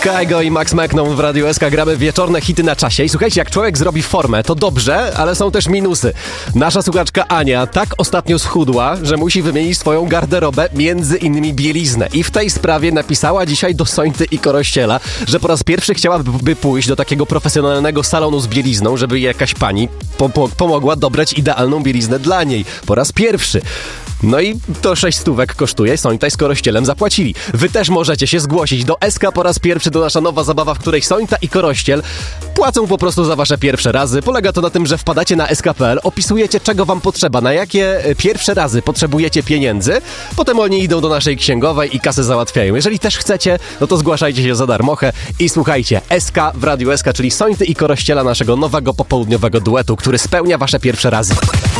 Kaigo i Max Mechną w Radiu SK gramy wieczorne hity na czasie. I słuchajcie, jak człowiek zrobi formę, to dobrze, ale są też minusy. Nasza słuchaczka Ania tak ostatnio schudła, że musi wymienić swoją garderobę, między innymi bieliznę. I w tej sprawie napisała dzisiaj do Sońty i Korościela, że po raz pierwszy chciałaby pójść do takiego profesjonalnego salonu z bielizną, żeby jakaś pani pomogła dobrać idealną bieliznę dla niej. Po raz pierwszy. No i to 6 stówek kosztuje, Sońta i z Korościelem zapłacili. Wy też możecie się zgłosić do SK po raz pierwszy, to nasza nowa zabawa, w której Sońta i Korościel płacą po prostu za wasze pierwsze razy. Polega to na tym, że wpadacie na sk.pl, opisujecie, czego wam potrzeba, na jakie pierwsze razy potrzebujecie pieniędzy, potem oni idą do naszej księgowej i kasę załatwiają. Jeżeli też chcecie, no to zgłaszajcie się za darmochę i słuchajcie, SK w Radiu SK, czyli Sońty i Korościela, naszego nowego popołudniowego duetu, który spełnia wasze pierwsze razy.